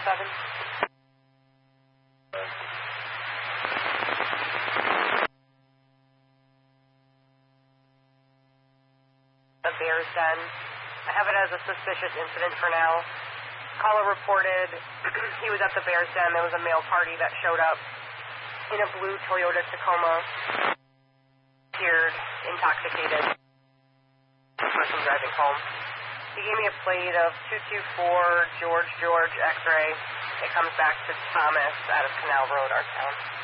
The Bears Den. I have it as a suspicious incident for now. Caller reported he was at the Bears Den. There was a male party that showed up in a blue Toyota Tacoma. Appeared intoxicated. Person driving home. He gave me a plate of 224 George X-ray. It comes back to Thomas out of Canal Road, our town.